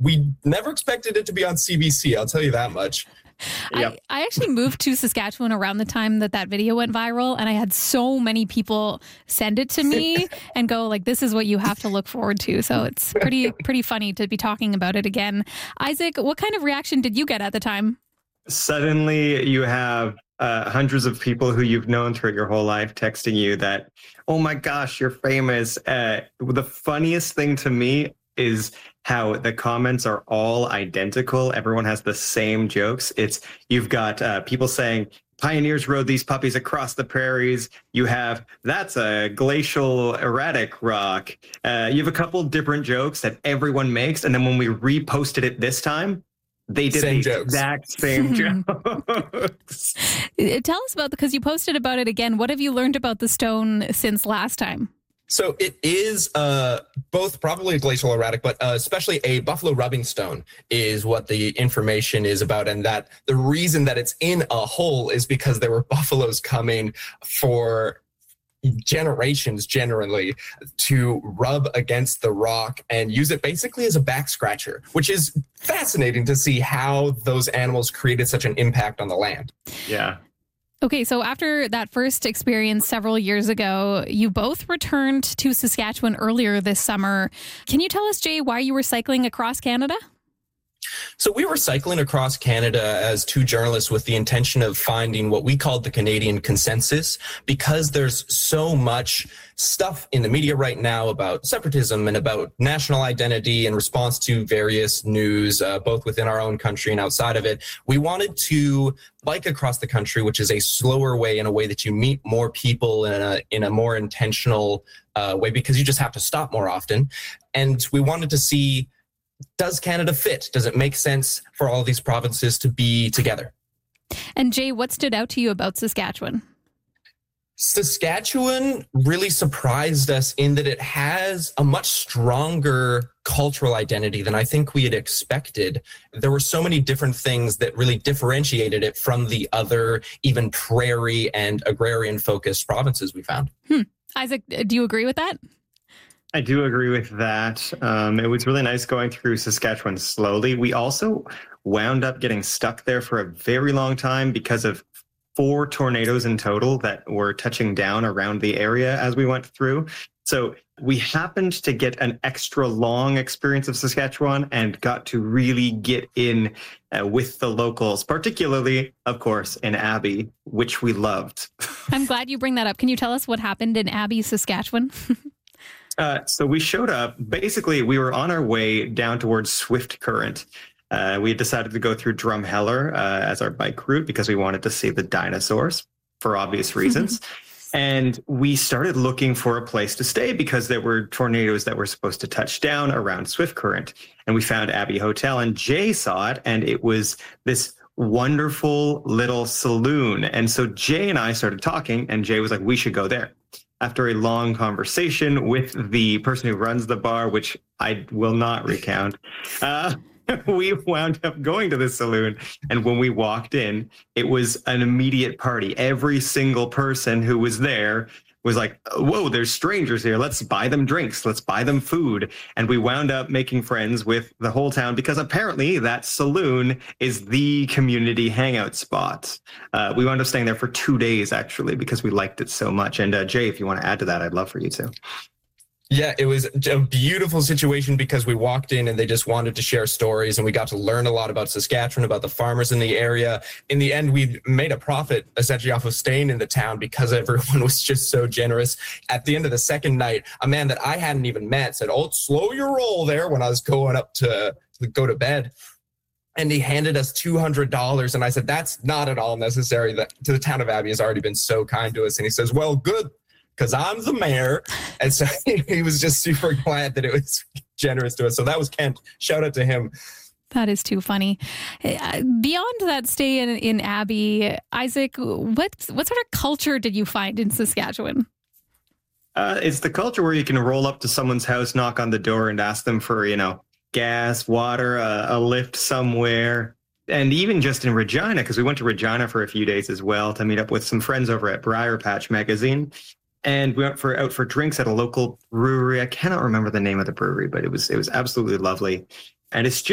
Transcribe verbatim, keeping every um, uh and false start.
we never expected it to be on C B C. I'll tell you that much. Yep. I, I actually moved to Saskatchewan around the time that that video went viral, and I had so many people send it to me and go like, this is what you have to look forward to. So it's pretty, pretty funny to be talking about it again. Isaac, what kind of reaction did you get at the time? Suddenly you have uh, hundreds of people who you've known throughout your whole life texting you that, oh my gosh, you're famous. Uh, the funniest thing to me is how the comments are all identical. Everyone has the same jokes. It's you've got uh, people saying, pioneers rode these puppies across the prairies. You have, that's a glacial erratic rock. Uh, you have a couple different jokes that everyone makes. And then when we reposted it this time, they did same the jokes. exact same jokes. Tell us about, because you posted about it again. What have you learned about the stone since last time? So it is uh, both probably a glacial erratic, but uh, especially a buffalo rubbing stone is what the information is about. And that the reason that it's in a hole is because there were buffaloes coming for generations generally to rub against the rock and use it basically as a back scratcher, which is fascinating to see how those animals created such an impact on the land. Yeah. Okay, so after that first experience several years ago, you both returned to Saskatchewan earlier this summer. Can you tell us, Jay, why you were cycling across Canada? So we were cycling across Canada as two journalists with the intention of finding what we called the Canadian consensus, because there's so much stuff in the media right now about separatism and about national identity in response to various news, uh, both within our own country and outside of it. We wanted to bike across the country, which is a slower way, in a way that you meet more people in a, in a more intentional uh, way, because you just have to stop more often. And we wanted to see, does Canada fit? Does it make sense for all of these provinces to be together? And Jay, what stood out to you about Saskatchewan? Saskatchewan really surprised us in that it has a much stronger cultural identity than I think we had expected. There were so many different things that really differentiated it from the other, even prairie and agrarian focused provinces we found. Hmm. Isaac, do you agree with that? I do agree with that. Um, it was really nice going through Saskatchewan slowly. We also wound up getting stuck there for a very long time because of four tornadoes in total that were touching down around the area as we went through. So we happened to get an extra long experience of Saskatchewan and got to really get in uh, with the locals, particularly, of course, in Abbey, which we loved. I'm glad you bring that up. Can you tell us what happened in Abbey, Saskatchewan? Uh, so we showed up, basically we were on our way down towards Swift Current. Uh, we decided to go through Drumheller uh, as our bike route because we wanted to see the dinosaurs for obvious reasons. And we started looking for a place to stay because there were tornadoes that were supposed to touch down around Swift Current. And we found Abbey Hotel, and Jay saw it, and it was this wonderful little saloon. And so Jay and I started talking, and Jay was like, we should go there. After a long conversation with the person who runs the bar, which I will not recount, uh, we wound up going to the saloon. And when we walked in, it was an immediate party. Every single person who was there was like, whoa, there's strangers here. Let's buy them drinks. Let's buy them food. And we wound up making friends with the whole town because apparently that saloon is the community hangout spot. Uh, we wound up staying there for two days, actually, because we liked it so much. And uh, Jay, if you want to add to that, I'd love for you to. Yeah, it was a beautiful situation because we walked in and they just wanted to share stories, and we got to learn a lot about Saskatchewan, about the farmers in the area. In the end, we made a profit essentially off of staying in the town because everyone was just so generous. At the end of the second night, a man that I hadn't even met said, "Oh, slow your roll there," when I was going up to, to go to bed. And he handed us two hundred dollars. And I said, that's not at all necessary. That to the town of Abbey has already been so kind to us. And he says, well, good, because I'm the mayor. And so he was just super glad that it was generous to us. So that was Kent. Shout out to him. That is too funny. Beyond that stay in, in Abbey, Isaac, what, what sort of culture did you find in Saskatchewan? Uh, it's the culture where you can roll up to someone's house, knock on the door, and ask them for, you know, gas, water, uh, a lift somewhere. And even just in Regina, because we went to Regina for a few days as well to meet up with some friends over at Briar Patch Magazine. And we went for out for drinks at a local brewery. I cannot remember the name of the brewery, but it was it was absolutely lovely. And it's just